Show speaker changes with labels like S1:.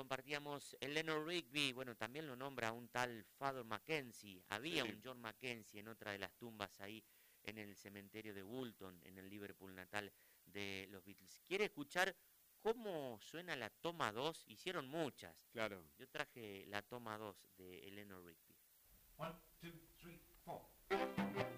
S1: compartíamos Eleanor Rigby, bueno, también lo nombra un tal Father Mackenzie, había
S2: Sí.
S1: un John Mackenzie en otra de las tumbas ahí en el cementerio de Woolton, en el Liverpool natal de los Beatles. ¿Quiere escuchar cómo suena la toma 2? Hicieron muchas.
S2: Claro.
S1: Yo traje la toma 2 de Eleanor Rigby.
S3: 1, 2, 3, 4.